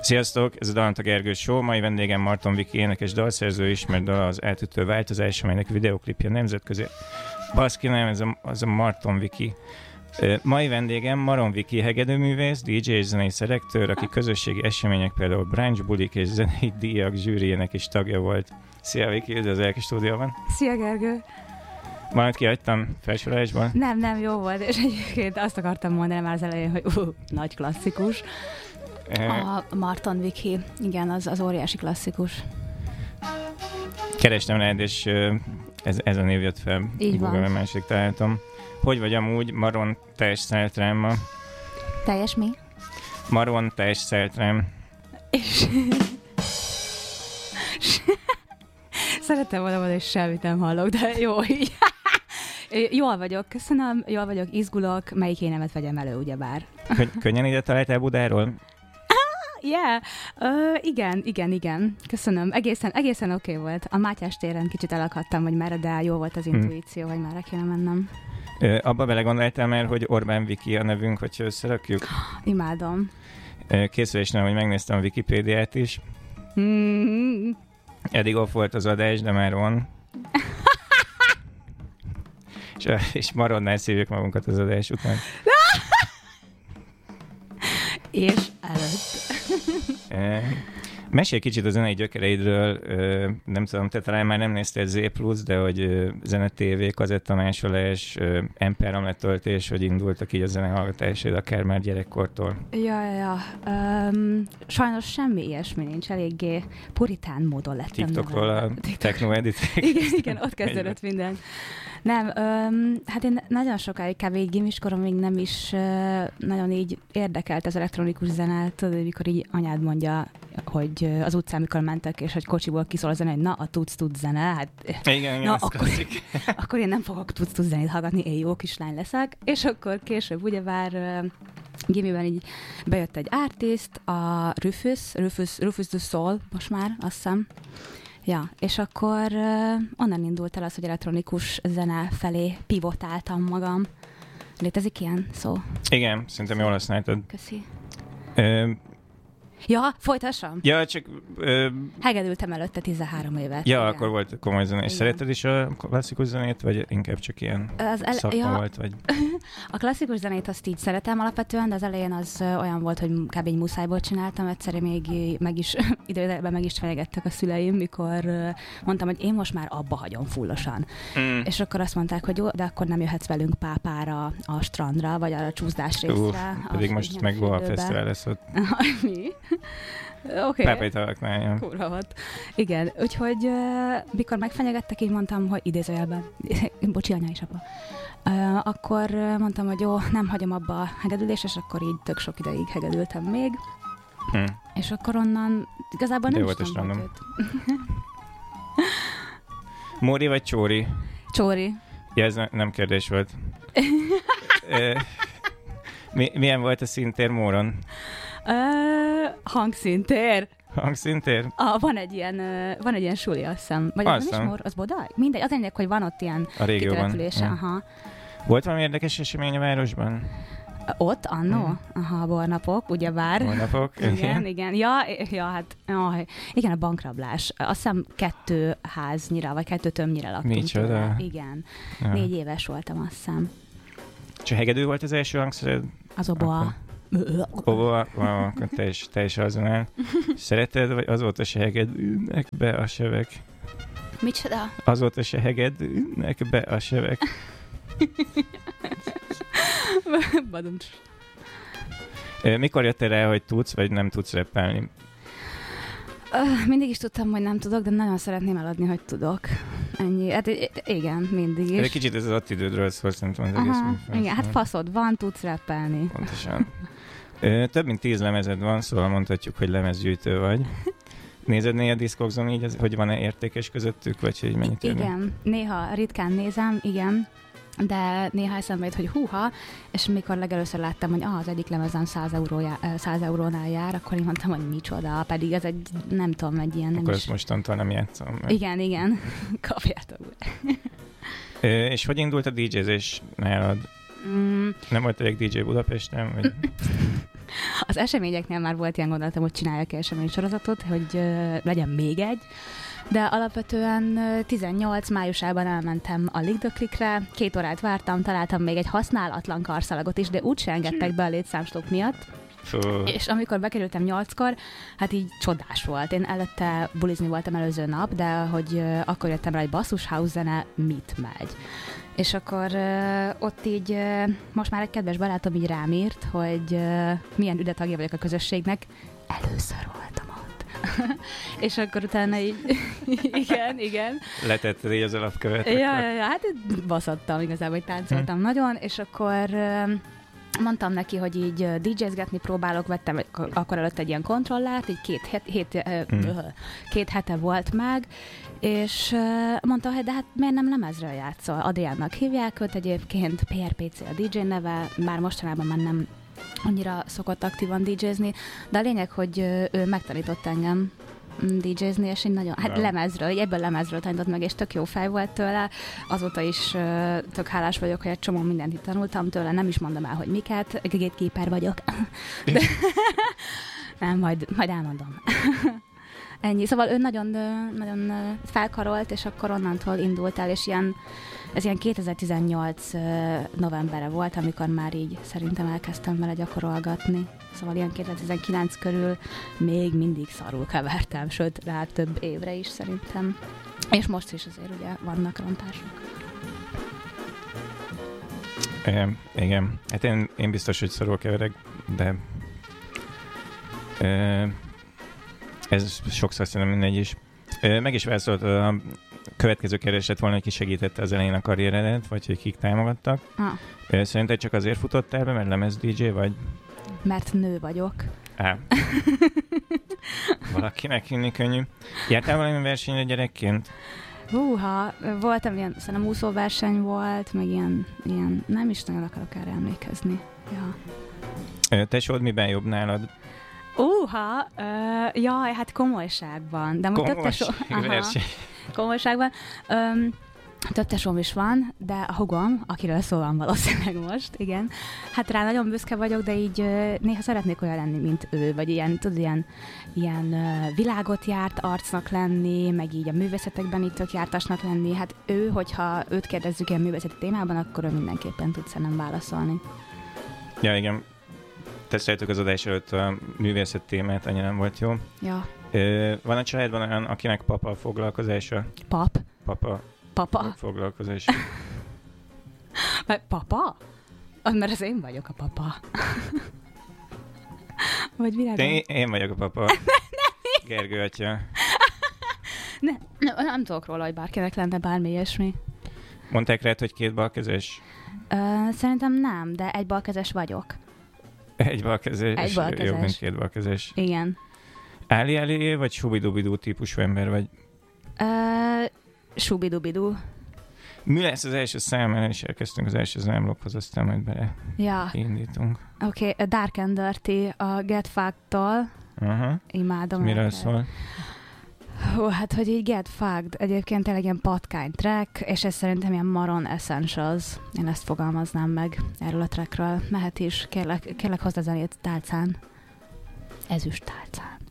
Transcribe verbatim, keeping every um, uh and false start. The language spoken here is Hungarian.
Sziasztok, ez a Dalanta Gergő Show, mai vendégem Marton Viki énekes dalszerző, ismert dal az Eltűtő változás, amelynek videoklipje nemzetközi. Baszki, nem, ez a, az a Marton Viki. Mai vendégem Maron Viki hegedűművész, dé dzsé és zenei szelektőr, aki közösségi események, például brunch bulik és zenei díjak zsűriének is tagja volt. Szia Viki, üdvözlök a stúdióban. Szia Gergő. Valamit kihagytam felsorolásban? Nem, nem, jó volt, és egyébként azt akartam mondani már az elején, hogy uh, nagy klasszikus. A Marton Viki, igen, az, az óriási klasszikus. Kerestem rád, és ez, ez a név jött fel. Így van. Google-ben második találtam. Hogy vagy amúgy Maron teljes szeltrám? Teljes mi? Maron teljes szeltrám. És... Szerettem volna mondani, hogy semmit nem hallok, de jó, így. Jól vagyok, köszönöm, jól vagyok, izgulok, melyik énemet vegyem elő, ugyebár. Kön- könnyen ide találtál Budáról? Yeah. Uh, igen, igen, igen. Köszönöm. Egészen, egészen oké okay volt. A Mátyás téren kicsit elakadtam, hogy merre, de jó volt az intuíció, hmm. hogy merre kéne mennem. Ö, abba belegondoltál már, hogy Orbán Viki a nevünk, hogyha összerakjuk? Imádom. Készülésnél, hogy megnéztem a Wikipédiát is. Mm. Eddig off volt az adás, de már on. és, és Maronnál szívjuk magunkat az adás után. És előtt. Mesélj kicsit a zenei gyökereidről, nem tudom, te talán már nem néztél Z plusz, de hogy Zene té vé, kazettamásolás, em pé három letöltés, hogy indultak így a zenehallgatásaid, akár már gyerekkortól. Ja, ja, ja. Um, sajnos semmi ilyesmi nincs, eléggé puritán módon lettem. TikTokról a techno-edit. Igen, igen, ott kezdődött minden. Nem, öm, hát én nagyon sokáig, kb. Így gimiskoromig nem is ö, nagyon így érdekelt az elektronikus zene, tudod, mikor így anyád mondja, hogy az utcán, mikor mentek, és hogy kocsiból kiszól a zene, hogy na, a tudsz-tudsz zene, hát igen, igen, na, akkor, akkor én nem fogok tudsz-tudsz zenét hallgatni, én jó kislány leszek, és akkor később ugyebár ö, gimiben így bejött egy artist, a Rufus, Rufus, Rufus du Sol, most már, azt hiszem. Ja, és akkor uh, onnan indult el az, hogy elektronikus zene felé pivotáltam magam. Létezik ilyen szó? Igen, szerintem jól használtad. Köszi. Ö... Ja, folytassam? Ja, csak... Ö... Hegedültem előtte tizenhárom évet. Ja, igen. Akkor volt komoly zene. És szereted is a klasszikus zenét, vagy inkább csak ilyen az ele- szakma ja. volt? Vagy... A klasszikus zenét azt így szeretem alapvetően, de az elején az olyan volt, hogy kb. Egy muszájból csináltam. Egyszer még meg is, időben meg is fenyegettek a szüleim, mikor mondtam, hogy én most már abba hagyom fullosan. Mm. És akkor azt mondták, hogy jó, de akkor nem jöhetsz velünk pápára a strandra, vagy arra a csúszdás részre. Uh, pedig most meg Goa Fesztivál lesz ott. Mi? Okay. Pápait alaknálja. Kurva volt. Igen, úgyhogy uh, mikor megfenyegettek, így mondtam, hogy idézőjelben, bocsi, anya és apa, uh, akkor uh, mondtam, hogy jó, nem hagyom abba a hegedülést, és akkor így tök sok ideig hegedültem még. Hmm. És akkor onnan igazából nem is tudom volt őt. Móri vagy Csóri? Csóri. Ja, ez ne, nem kérdés volt. Mi, milyen volt a színtér Móron? Uh, hangszintér. Hangszintér? Ah, van egy ilyen, uh, van egy ilyen suli, azt hiszem. Vagy az nem is Mór, az Bodaj? Mindegy, az lényeg, hogy van ott ilyen kitelepülése. Aha. Volt valami érdekes esemény a városban? Ott, annó? Hmm. Aha, a bornapok, ugyebár. Bornapok, igen. Igen, igen. Ja, ja, hát, jaj. Igen, a bankrablás. Azt hiszem kettő háznyira, vagy kettő tömbnyire laktunk. Micsoda? Igen. Ja. Négy éves voltam, azt hiszem. Csak hegedű volt az első hangszered? Az oboa. Oboa, wow, te is, te is azon áll. Szereted, vagy azóta se hegedűnek be a sevek? Micsoda? Azóta se hegedűnek be a sevek. Badumcs. Mikor jöttél rá, hogy tudsz, vagy nem tudsz rappelni? Uh, mindig is tudtam, hogy nem tudok, de nagyon szeretném eladni, hogy tudok. Ennyi. Hát igen, mindig is. De kicsit ez az attitűdről szól, szerintem az Aha, egész. Igen, hát faszod van, tudsz rappelni. Pontosan. Ö, több mint tíz lemezed van, szóval mondhatjuk, hogy lemezgyűjtő vagy. Nézed néha Discogson így, hogy van-e értékes közöttük, vagy hogy mennyit I- Igen, érnek? Néha ritkán nézem, igen. De néha eszembe jut, hogy húha, és mikor legelőször láttam, hogy ah, az egyik lemezem száz, eurójá, száz eurónál jár, akkor én mondtam, hogy micsoda, pedig ez egy, nem tudom, egy ilyen... Nem akkor is... ezt mostantól nem játszom. Mert... Igen, igen, kapjátok. Ö, és hogy indult a dé dzsézés nálad? Mm. Nem volt elég dé dzsé Budapesten? Vagy... Az eseményeknél már volt ilyen gondolatom, hogy csináljak eseménysorozatot, hogy uh, legyen még egy, de alapvetően uh, tizennyolc májusában elmentem a Lick the Clickre, két órát vártam, találtam még egy használatlan karszalagot is, de úgyse engedtek be a létszámstók miatt. Fú. És amikor bekerültem nyolckor, hát így csodás volt. Én előtte bulizni voltam előző nap, de hogy uh, akkor jöttem rá, hogy basszus house zene mit megy. És akkor uh, ott így uh, most már egy kedves barátom így rám írt, hogy uh, milyen üde tagja vagyok a közösségnek. Először voltam ott. És akkor utána így, igen, igen. Letetted így az alapkövet. Ja, ja, ja, hát baszattam igazából, hogy táncoltam hm. nagyon, és akkor uh, mondtam neki, hogy így dé jézgetni próbálok, vettem akkor előtt egy ilyen kontrollert, így két, het, hét, hmm. két hete volt meg, és mondta, hogy de hát miért nem lemezről játszol? Adriánnak hívják őt egyébként, pé er pé cé a dé jé neve, már mostanában már nem annyira szokott aktívan dé jézni, de a lényeg, hogy ő megtanított engem dé jézni, és én nagyon, hát lemezről, ebből lemezről tanított meg, és tök jó fej volt tőle. Azóta is uh, tök hálás vagyok, hogy egy csomó mindent itt tanultam tőle, nem is mondom el, hogy miket, gatekeeper vagyok. De nem, majd, majd elmondom. Ennyi. Szóval ő nagyon, nagyon felkarolt, és akkor onnantól indult el, és ilyen, ez ilyen kétezer-tizennyolc novembere volt, amikor már így szerintem elkezdtem vele gyakorolgatni. Szóval ilyen kétezer-tizenkilenc körül még mindig szarul kevertem, sőt, rá több évre is szerintem. És most is azért ugye vannak rontások. Igen, igen. Hát én, én biztos, hogy szarul keverek, de e, ez sokszor szerintem mindegy is. E, meg is válaszolt, a következő kérdés lett volna, hogy ki segítette az elején a karrieredet, vagy hogy kik támogattak. Ah. E, szerinted csak azért futottál be, mert lemez dé jé vagy? Mert nő vagyok. Á. Valakinek hinni könnyű. Jártál valami versenyre gyerekként? Húha, voltam ilyen, szerintem úszóverseny volt, meg ilyen, ilyen, nem is nagyon akarok erre emlékezni. Ja. Tesód miben jobb nálad? Húha, uh, jaj, hát komolyságban. De most több tesó... Komolyságban. Um, Több tesóm is van, de a hugom, akiről szó van valószínűleg most, igen. Hát rá nagyon büszke vagyok, de így uh, néha szeretnék olyan lenni, mint ő, vagy ilyen, tudod, ilyen, ilyen uh, világot járt arcnak lenni, meg így a művészetekben így tök jártasnak lenni. Hát ő, hogyha őt kérdezzük ilyen művészeti témában, akkor ő mindenképpen tud szerintem válaszolni. Ja, igen. Teszteltük az adás előtt a művészet témát, annyira nem volt jó. Ja. Ö, van a családban olyan, akinek papa a foglalkozása? Pap? Papa. Papa? Foglalkozás. Papa? Mert az én vagyok a papa. Vagy világon? Én, én vagyok a papa. Gergő atya. Ne, nem, nem tudok róla, hogy bárkinek lenne bármi ilyesmi. Mondták rád, hogy két balkezes? Uh, szerintem nem, de egy balkezes vagyok. Egy balkezes? Egy balkezes. Jobb, mint két balkezes. Igen. Áli-áli vagy subidubidú típusú ember vagy? Uh, subidubidú. Mi lesz az első szám? El is elkezdtünk az első zámlókhoz, aztán majd bele ja. indítunk. Oké, okay, Dark and Dirty a Get Fucked-tól. Uh-huh. Imádom. Miről szól? Hú, hát, hogy így Get Fucked, egyébként tényleg ilyen patkány track, és ez szerintem ilyen Maron Essentials. Én ezt fogalmaznám meg erről a trackről. Mehet is, kérlek, kérlek hozd a zenét tálcán. Ezüst tálcán.